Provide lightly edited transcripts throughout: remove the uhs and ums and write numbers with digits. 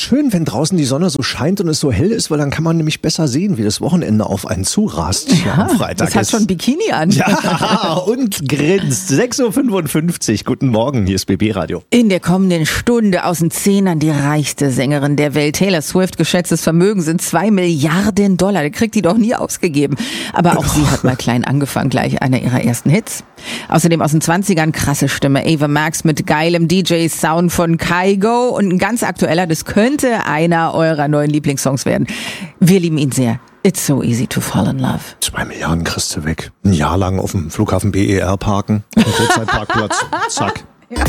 schön, wenn draußen die Sonne so scheint und es so hell ist, weil dann kann man nämlich besser sehen, wie das Wochenende auf einen zurast. Ja, am Freitag. Das hat schon Bikini an. Ja, und grinst. 6.55 Uhr. Guten Morgen, hier ist BB Radio. In der kommenden Stunde aus den Zehnern die reichste Sängerin der Welt. Taylor Swift, geschätztes Vermögen sind $2 Milliarden. Der kriegt die doch nie ausgegeben. Aber auch sie hat mal klein angefangen, gleich einer ihrer ersten Hits. Außerdem aus den 20ern krasse Stimme. Ava Max mit geilem DJ-Sound von Kygo. Und ein ganz aktueller, das könnte einer eurer neuen Lieblingssongs werden. Wir lieben ihn sehr. It's so easy to fall in love. 2 Milliarden kriegst du weg. Ein Jahr lang auf dem Flughafen BER parken. Auf dem Kurzzeitparkplatz. Zack. Ja.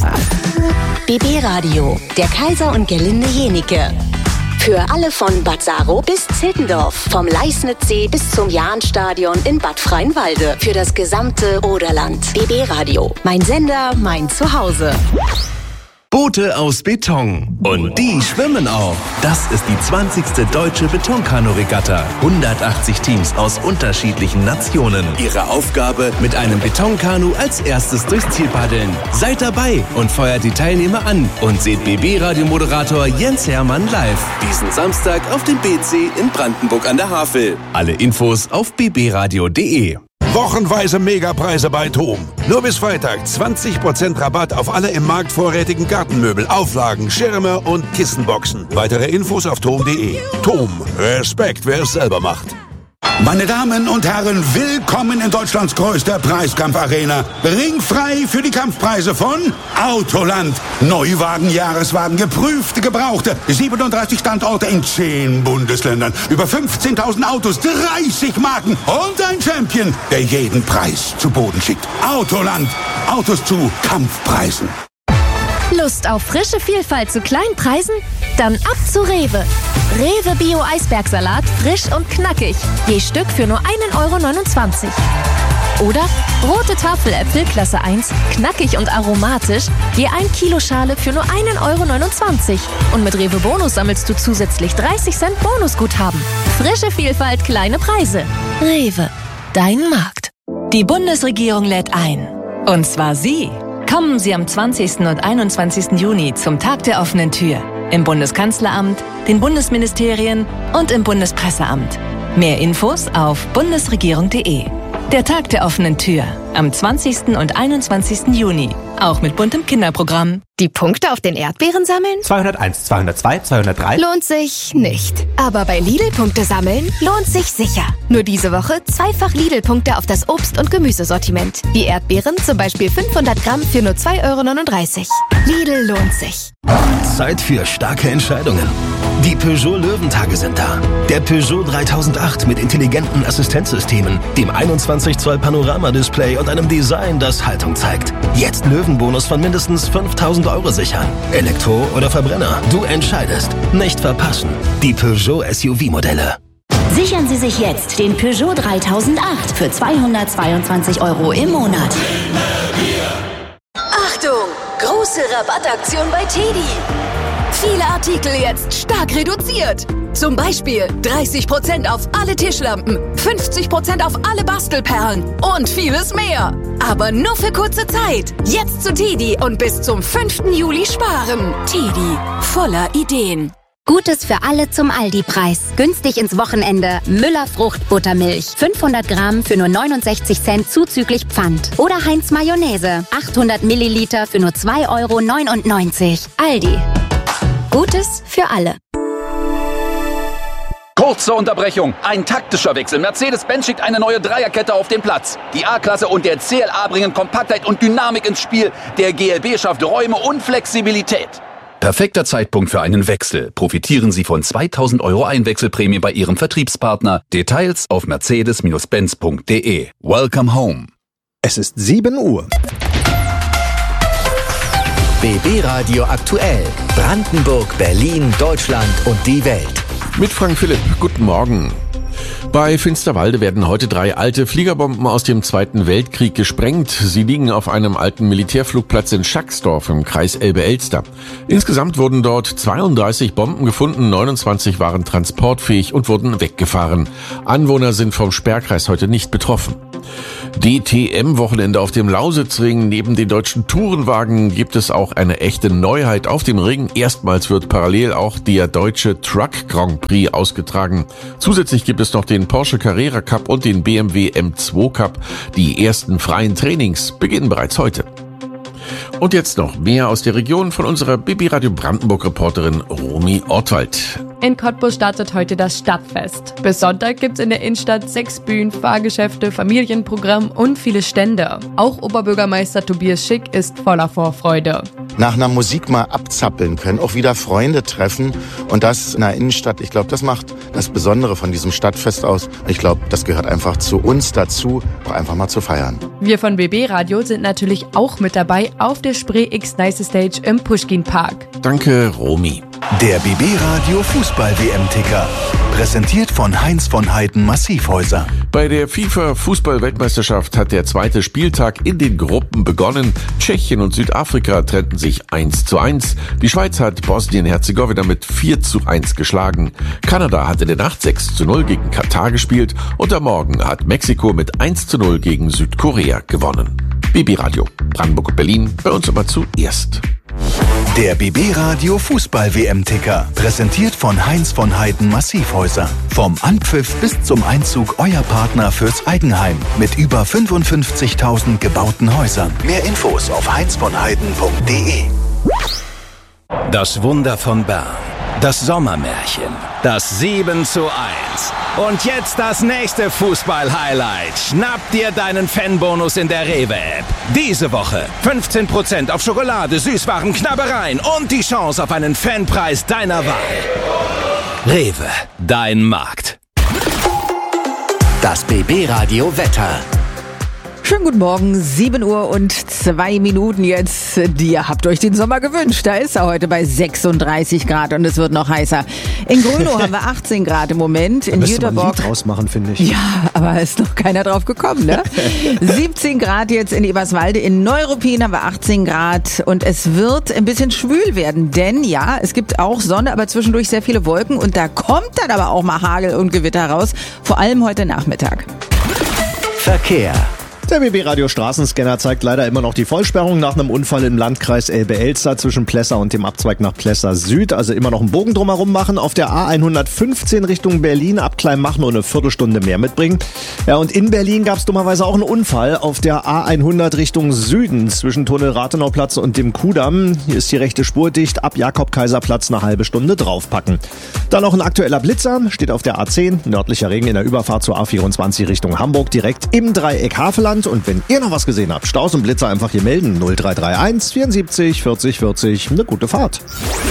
BB Radio. Der Kaiser und Gerlinde Jenike. Für alle von Bad Saro bis Zittendorf. Vom Leisnitzsee bis zum Jahnstadion in Bad Freienwalde. Für das gesamte Oderland. BB Radio. Mein Sender, mein Zuhause. Boote aus Beton. Und die schwimmen auch. Das ist die 20. Deutsche Betonkanu-Regatta. 180 Teams aus unterschiedlichen Nationen. Ihre Aufgabe, mit einem Betonkanu als erstes durchs Ziel paddeln. Seid dabei und feuert die Teilnehmer an. Und seht BB-Radio-Moderator Jens Hermann live. Diesen Samstag auf dem BC in Brandenburg an der Havel. Alle Infos auf bbradio.de. Wochenweise Megapreise bei TOM. Nur bis Freitag 20% Rabatt auf alle im Markt vorrätigen Gartenmöbel, Auflagen, Schirme und Kissenboxen. Weitere Infos auf tom.de. TOM. Respekt, wer es selber macht. Meine Damen und Herren, willkommen in Deutschlands größter Preiskampfarena. Ringfrei für die Kampfpreise von Autoland. Neuwagen, Jahreswagen, geprüfte, gebrauchte. 37 Standorte in 10 Bundesländern. Über 15.000 Autos, 30 Marken und ein Champion, der jeden Preis zu Boden schickt. Autoland. Autos zu Kampfpreisen. Lust auf frische Vielfalt zu kleinen Preisen? Dann ab zu Rewe. Rewe Bio Eisbergsalat, frisch und knackig. Je Stück für nur 1,29 €. Oder rote Tafeläpfel Klasse 1, knackig und aromatisch, je 1 Kilo Schale für nur 1,29 €. Und mit Rewe Bonus sammelst du zusätzlich 30 Cent Bonusguthaben. Frische Vielfalt, kleine Preise. Rewe, dein Markt. Die Bundesregierung lädt ein. Und zwar Sie. Kommen Sie am 20. und 21. Juni zum Tag der offenen Tür. Im Bundeskanzleramt, den Bundesministerien und im Bundespresseamt. Mehr Infos auf bundesregierung.de. Der Tag der offenen Tür am 20. und 21. Juni. Auch mit buntem Kinderprogramm. Die Punkte auf den Erdbeeren sammeln? 201, 202, 203. Lohnt sich nicht. Aber bei Lidl-Punkte sammeln lohnt sich sicher. Nur diese Woche zweifach Lidl-Punkte auf das Obst- und Gemüsesortiment. Die Erdbeeren zum Beispiel 500 Gramm für nur 2,39 €. Lidl lohnt sich. Zeit für starke Entscheidungen. Die Peugeot Löwentage sind da. Der Peugeot 3008 mit intelligenten Assistenzsystemen, dem 21 Zoll Panoramadisplay und einem Design, das Haltung zeigt. Jetzt Löwenbonus von mindestens 5.000 € sichern. Elektro oder Verbrenner, du entscheidest. Nicht verpassen. Die Peugeot SUV-Modelle. Sichern Sie sich jetzt den Peugeot 3008 für 222 € im Monat. Achtung! Große Rabattaktion bei TEDi. Viele Artikel jetzt stark reduziert. Zum Beispiel 30% auf alle Tischlampen, 50% auf alle Bastelperlen und vieles mehr. Aber nur für kurze Zeit. Jetzt zu TEDi und bis zum 5. Juli sparen. TEDi, voller Ideen. Gutes für alle zum Aldi-Preis. Günstig ins Wochenende. Müller Fruchtbuttermilch. 500 Gramm für nur 69 Cent zuzüglich Pfand. Oder Heinz Mayonnaise. 800 Milliliter für nur 2,99 €. Aldi. Gutes für alle. Kurze Unterbrechung. Ein taktischer Wechsel. Mercedes-Benz schickt eine neue Dreierkette auf den Platz. Die A-Klasse und der CLA bringen Kompaktheit und Dynamik ins Spiel. Der GLB schafft Räume und Flexibilität. Perfekter Zeitpunkt für einen Wechsel. Profitieren Sie von 2.000 € Einwechselprämie bei Ihrem Vertriebspartner. Details auf mercedes-benz.de. Welcome home. Es ist 7 Uhr. BB Radio aktuell. Brandenburg, Berlin, Deutschland und die Welt. Mit Frank Philipp. Guten Morgen. Bei Finsterwalde werden heute 3 alte Fliegerbomben aus dem Zweiten Weltkrieg gesprengt. Sie liegen auf einem alten Militärflugplatz in Schacksdorf im Kreis Elbe-Elster. Insgesamt wurden dort 32 Bomben gefunden, 29 waren transportfähig und wurden weggefahren. Anwohner sind vom Sperrkreis heute nicht betroffen. DTM-Wochenende auf dem Lausitzring. Neben den deutschen Tourenwagen gibt es auch eine echte Neuheit auf dem Ring. Erstmals wird parallel auch der deutsche Truck Grand Prix ausgetragen. Zusätzlich gibt es noch den Porsche Carrera Cup und den BMW M2 Cup. Die ersten freien Trainings beginnen bereits heute. Und jetzt noch mehr aus der Region von unserer BB Radio Brandenburg-Reporterin Romy Ortwald. In Cottbus startet heute das Stadtfest. Bis Sonntag gibt's in der Innenstadt 6 Bühnen, Fahrgeschäfte, Familienprogramm und viele Stände. Auch Oberbürgermeister Tobias Schick ist voller Vorfreude. Nach einer Musik mal abzappeln können, auch wieder Freunde treffen und das in der Innenstadt. Ich glaube, das macht das Besondere von diesem Stadtfest aus. Ich glaube, das gehört einfach zu uns dazu, auch einfach mal zu feiern. Wir von BB Radio sind natürlich auch mit dabei auf der Spree X Nice Stage im Puschkin Park. Danke, Romy. Der BB Radio Fußball-WM-Ticker. Präsentiert von Heinz von Heiden Massivhäuser. Bei der FIFA-Fußball-Weltmeisterschaft hat der zweite Spieltag in den Gruppen begonnen. Tschechien und Südafrika trennten sich 1:1. Die Schweiz hat Bosnien-Herzegowina mit 4:1 geschlagen. Kanada hat in der Nacht 6:0 gegen Katar gespielt und am Morgen hat Mexiko mit 1:0 gegen Südkorea gewonnen. BB Radio, Brandenburg und Berlin, bei uns immer zuerst. Der BB Radio Fußball-WM-Ticker. Präsentiert von Heinz von Heiden Massivhäuser. Vom Anpfiff bis zum Einzug euer Partner fürs Eigenheim. Mit über 55.000 gebauten Häusern. Mehr Infos auf heinzvonheiden.de. Das Wunder von Bern. Das Sommermärchen. Das 7:1. Und jetzt das nächste Fußball-Highlight. Schnapp dir deinen Fanbonus in der Rewe-App. Diese Woche 15% auf Schokolade, Süßwaren, Knabbereien und die Chance auf einen Fanpreis deiner Wahl. Rewe, dein Markt. Das BB Radio Wetter. Schönen guten Morgen, 7:02 jetzt. Ihr habt euch den Sommer gewünscht. Da ist er heute bei 36 Grad und es wird noch heißer. In Grönow haben wir 18 Grad im Moment. In Jüterbock. Lied draus machen, finde ich. Ja, aber ist noch keiner drauf gekommen, ne? 17 Grad jetzt in Eberswalde. In Neuruppin haben wir 18 Grad und es wird ein bisschen schwül werden, denn ja, es gibt auch Sonne, aber zwischendurch sehr viele Wolken und da kommt dann aber auch mal Hagel und Gewitter raus. Vor allem heute Nachmittag. Verkehr. Der BB-Radio Straßenscanner zeigt leider immer noch die Vollsperrung nach einem Unfall im Landkreis Elbe-Elster zwischen Plessa und dem Abzweig nach Plessa Süd. Also immer noch einen Bogen drumherum machen. Auf der A115 Richtung Berlin ab Kleinmachnow eine Viertelstunde mehr mitbringen. Ja, und in Berlin gab es dummerweise auch einen Unfall auf der A100 Richtung Süden zwischen Tunnel Rathenauplatz und dem Kudamm. Hier ist die rechte Spur dicht. Ab Jakob-Kaiser-Platz eine halbe Stunde draufpacken. Dann noch ein aktueller Blitzer. Steht auf der A10. Nördlicher Regen in der Überfahrt zur A24 Richtung Hamburg. Direkt im Dreieck Havelland. Und wenn ihr noch was gesehen habt, Staus und Blitzer einfach hier melden. 0331 74 40 40. Eine gute Fahrt.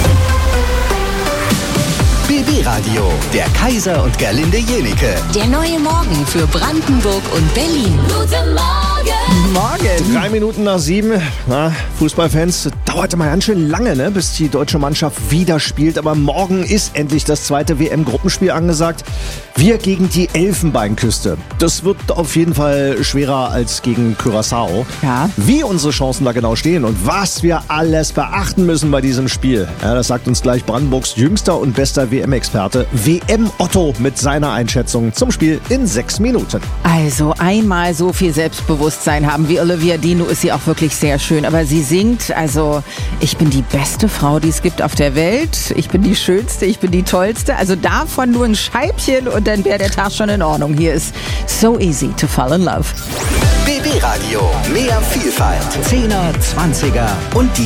BB Radio, der Kaiser und Gerlinde Jenicke. Der neue Morgen für Brandenburg und Berlin. Guten Morgen! Morgen! 3 Minuten nach 7. Na, Fußballfans, dauert immer ganz schön lange, ne, bis die deutsche Mannschaft wieder spielt. Aber morgen ist endlich das zweite WM-Gruppenspiel angesagt. Wir gegen die Elfenbeinküste. Das wird auf jeden Fall schwerer als gegen Curaçao. Ja. Wie unsere Chancen da genau stehen und was wir alles beachten müssen bei diesem Spiel, ja, das sagt uns gleich Brandenburgs jüngster und bester WM-Experte WM Otto mit seiner Einschätzung zum Spiel in 6 Minuten. Also einmal so viel Selbstbewusstsein haben wie Olivia Dino ist sie auch wirklich sehr schön. Aber sie singt, also ich bin die beste Frau, die es gibt auf der Welt. Ich bin die schönste, ich bin die tollste. Also davon nur ein Scheibchen und dann wäre der Tag schon in Ordnung. Hier ist So Easy to Fall in Love. BB Radio, mehr Vielfalt, 10er, 20er und die